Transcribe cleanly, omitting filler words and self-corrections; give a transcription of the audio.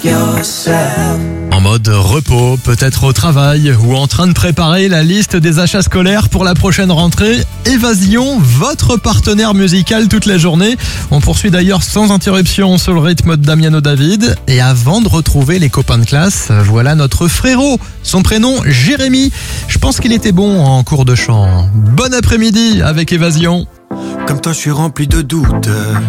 En mode repos, peut-être au travail ou en train de préparer la liste des achats scolaires pour la prochaine rentrée. Évasion, votre partenaire musical toute la journée. On poursuit d'ailleurs sans interruption sur le rythme de Damiano David. Et avant de retrouver les copains de classe, voilà notre frérot. Son prénom, Jérémy. Je pense qu'il était bon en cours de chant. Bon après-midi avec Évasion. Comme toi, je suis rempli de doutes.